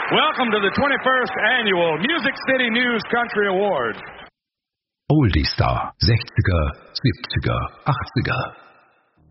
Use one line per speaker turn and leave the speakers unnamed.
Welcome to the 21st Annual Music City News Country Awards.
Oldie Star, 60er, 70er, 80er.